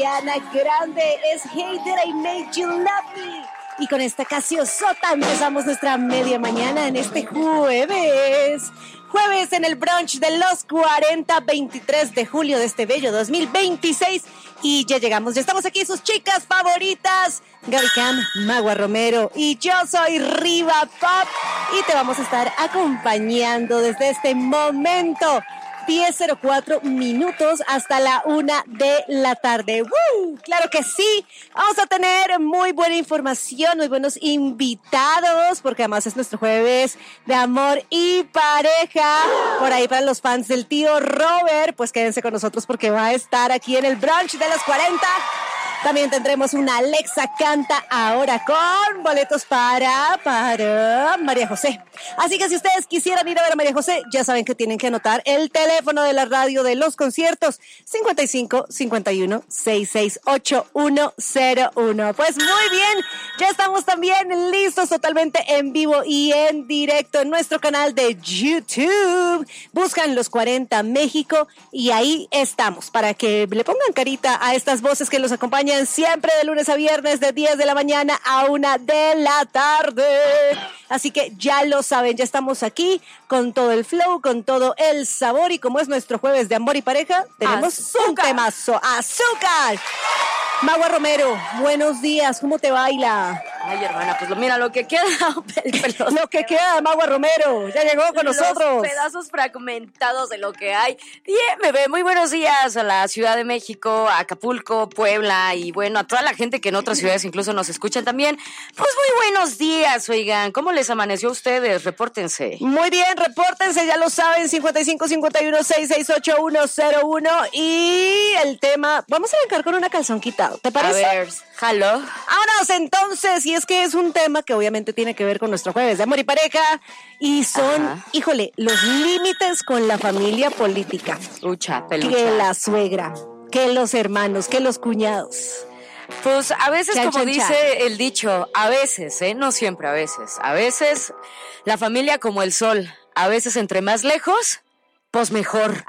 Ariana Grande es Hey Did I Make You Love Me. Y con esta casiosota empezamos nuestra media mañana en este jueves. Jueves en el brunch de los 40, 23 de julio de este bello 2026. Y ya llegamos, ya estamos aquí, sus chicas favoritas, Gaby Cam, Magua Romero y yo soy Riva Pop. Y te vamos a estar acompañando desde este momento. 10:04 minutos hasta la 1 de la tarde. ¡Woo! Claro que sí, vamos a tener muy buena información, muy buenos invitados, porque además es nuestro jueves de amor y pareja. Por ahí para los fans del tío Robert, pues quédense con nosotros porque va a estar aquí en el brunch de los 40. También tendremos una Alexa Canta ahora con boletos para María José. Así que si ustedes quisieran ir a ver a María José, ya saben que tienen que anotar el teléfono de la radio de los conciertos, 55 51 668 101. Pues muy bien, ya estamos también listos totalmente en vivo y en directo en nuestro canal de YouTube. Buscan Los 40 México y ahí estamos para que le pongan carita a estas voces que los acompañan siempre de lunes a viernes de 10 de la mañana a 1 de la tarde. Así que ya lo saben, ya estamos aquí con todo el flow, con todo el sabor y como es nuestro jueves de amor y pareja, tenemos un temazo, azúcar. Magua Romero, buenos días, ¿cómo te baila? Ay, hermana, pues mira, lo que queda, lo que queda, Magua Romero, ya llegó con nosotros. Los pedazos fragmentados de lo que hay. Bien, bebé, muy buenos días a la Ciudad de México, a Acapulco, Puebla y bueno, a toda la gente que en otras ciudades incluso nos escuchan también. Pues muy buenos días, oigan, ¿cómo les amaneció a ustedes? Repórtense. Muy bien, repórtense, ya lo saben, 55 51 668 101 y el tema, vamos a arrancar con una calzón quitada, ¿te parece? A ver, jalo. Vámonos entonces, y es que es un tema que obviamente tiene que ver con nuestro jueves de amor y pareja y son, híjole, los límites con la familia política. Lucha, pelucha. Que la suegra, que los hermanos, que los cuñados. Pues a veces, como dice el dicho, a veces, no siempre, a veces la familia como el sol, a veces entre más lejos, pues mejor.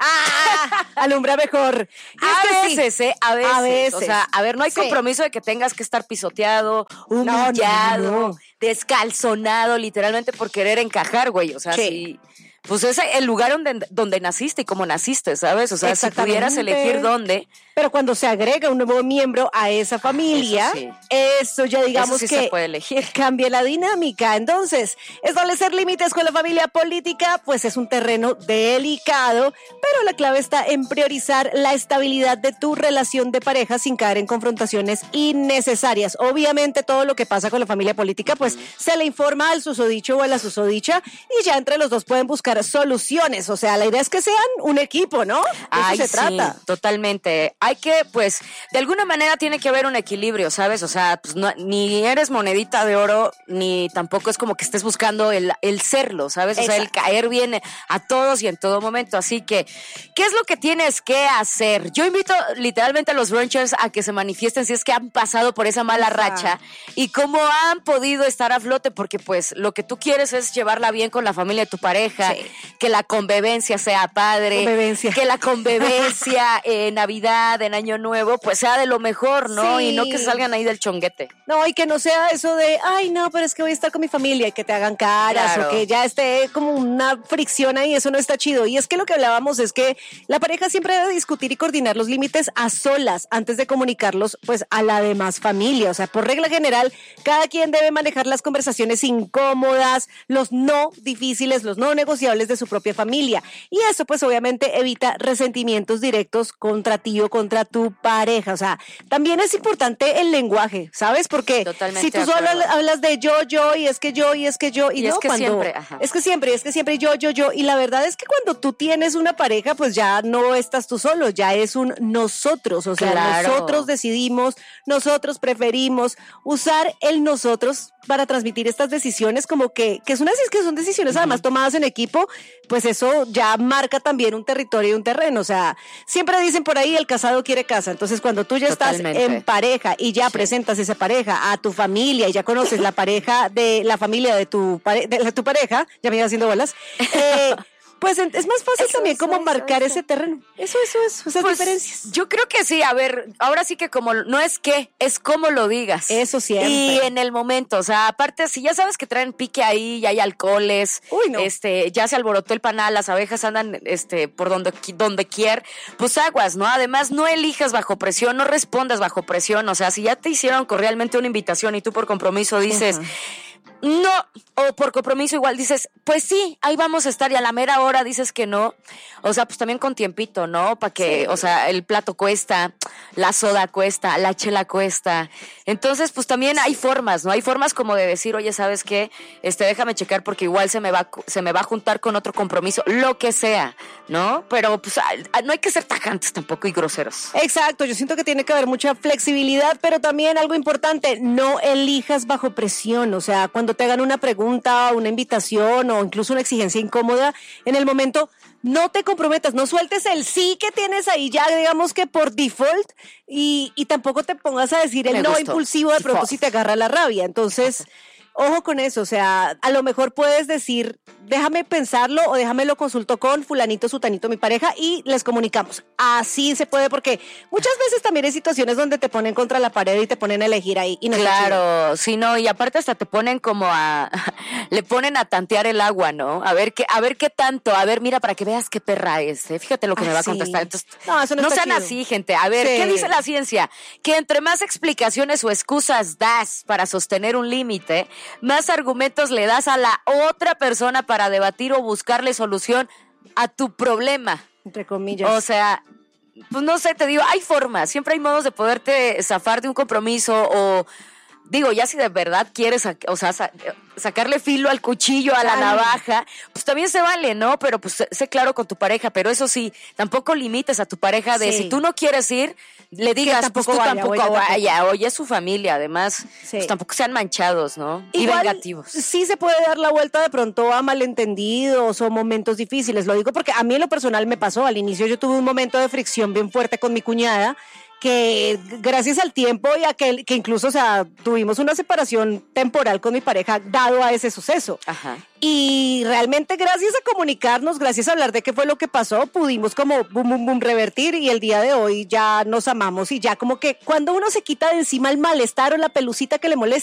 Alumbra mejor. A veces. A veces. O sea, a ver, no hay compromiso de que tengas que estar pisoteado, humillado, descalzonado, literalmente por querer encajar, güey. O sea, sí. Pues es el lugar donde naciste y cómo naciste, ¿sabes? O sea, si pudieras elegir dónde. Pero cuando se agrega un nuevo miembro a esa familia, eso ya digamos eso sí que se puede elegir. Cambia la dinámica. Entonces, establecer límites con la familia política, pues es un terreno delicado, pero la clave está en priorizar la estabilidad de tu relación de pareja sin caer en confrontaciones innecesarias. Obviamente todo lo que pasa con la familia política, pues se le informa al susodicho o a la susodicha y ya entre los dos pueden buscar soluciones. O sea, la idea es que sean un equipo, ¿no? De eso se trata. Totalmente. Hay que, pues, de alguna manera tiene que haber un equilibrio, ¿sabes? O sea, pues ni eres monedita de oro, ni tampoco es como que estés buscando el serlo, ¿sabes? O sea, el caer bien a todos y en todo momento. Así que, ¿qué es lo que tienes que hacer? Yo invito literalmente a los brunchers a que se manifiesten si es que han pasado por esa mala racha y cómo han podido estar a flote, porque pues lo que tú quieres es llevarla bien con la familia de tu pareja, que la convivencia sea padre, que la convivencia en Navidad, en Año Nuevo, pues sea de lo mejor, ¿no? Y no que salgan ahí del chonguete. No, y que no sea eso de, ay, no, pero es que voy a estar con mi familia y que te hagan caras o que ya esté como una fricción ahí, eso no está chido. Y es que lo que hablábamos es que la pareja siempre debe discutir y coordinar los límites a solas antes de comunicarlos, pues, a la demás familia. O sea, por regla general, cada quien debe manejar las conversaciones incómodas, los no difíciles, los no negociables de su propia familia. Y eso, pues, obviamente evita resentimientos directos contra ti o contra tu pareja. O sea, también es importante el lenguaje, ¿sabes? Porque si tú solo hablas de yo, y es que yo, y es que yo, y no, es que cuando siempre, es que siempre, yo, y la verdad es que cuando tú tienes una pareja, pues ya no estás tú solo, ya es un nosotros, o sea, nosotros decidimos, nosotros preferimos usar el nosotros para transmitir estas decisiones, como que son decisiones además tomadas en equipo, pues eso ya marca también un territorio y un terreno. O sea, siempre dicen por ahí, el casado quiere casa. Entonces, cuando tú ya estás en pareja y ya presentas esa pareja a tu familia y ya conoces la pareja de la familia de tu pareja, ya me iba haciendo bolas, Pues es más fácil también como marcar ese terreno. Eso, esas Pues, diferencias. Yo creo que sí, a ver, ahora sí que como, no es que, es como lo digas. Eso siempre. Y en el momento, o sea, aparte, si ya sabes que traen pique ahí, ya hay alcoholes, Uy, no. ya se alborotó el panal, las abejas andan, por donde quiera, pues aguas, ¿no? Además, no elijas bajo presión, no respondas bajo presión, o sea, si ya te hicieron realmente una invitación y tú por compromiso dices... No, o por compromiso igual dices, pues sí, ahí vamos a estar, y a la mera hora dices que no. O sea, pues también con tiempito, ¿no? Para que, o sea, el plato cuesta, la soda cuesta, la chela cuesta. Entonces, pues también hay formas, ¿no? Hay formas como de decir, oye, ¿sabes qué? Déjame checar porque igual se me va a juntar con otro compromiso, lo que sea, ¿no? Pero pues no hay que ser tajantes tampoco y groseros. Exacto, yo siento que tiene que haber mucha flexibilidad, pero también algo importante, no elijas bajo presión. O sea, cuando te hagan una pregunta, una invitación o incluso una exigencia incómoda, en el momento no te comprometas, no sueltes el sí que tienes ahí ya, digamos que por default, y tampoco te pongas a decir el no impulsivo de pronto si te agarra la rabia. Entonces, ojo con eso, o sea, a lo mejor puedes decir, déjame pensarlo o déjame lo consulto con fulanito, sutanito, mi pareja, y les comunicamos. Así se puede, porque muchas veces también hay situaciones donde te ponen contra la pared y te ponen a elegir ahí. Y no claro, sí, no, y aparte hasta te ponen como le ponen a tantear el agua, ¿no? A ver qué tanto, a ver, mira, para que veas qué perra es, fíjate lo que me va a contestar. Entonces, no, eso no sean chido. así, gente. A ver, ¿qué dice la ciencia? Que entre más explicaciones o excusas das para sostener un límite, más argumentos le das a la otra persona para debatir o buscarle solución a tu problema. Entre comillas. O sea, pues no sé, te digo, hay formas, siempre hay modos de poderte zafar de un compromiso o... Digo, ya si de verdad quieres, o sea, sacarle filo al cuchillo, a la navaja, pues también se vale, ¿no? Pero pues sé claro con tu pareja, pero eso sí, tampoco limites a tu pareja de si tú no quieres ir, le digas, pues tú tampoco vaya, oye, es su familia, además, pues tampoco sean manchados, ¿no? Y vengativos. Sí se puede dar la vuelta de pronto a malentendidos o momentos difíciles, lo digo porque a mí en lo personal me pasó, al inicio yo tuve un momento de fricción bien fuerte con mi cuñada, que gracias al tiempo y a que incluso, o sea, tuvimos una separación temporal con mi pareja dado a ese suceso. Ajá. Y realmente gracias a comunicarnos, gracias a hablar de qué fue lo que pasó, pudimos como revertir y el día de hoy ya nos amamos y ya como que cuando uno se quita de encima el malestar o la pelucita que le molesta,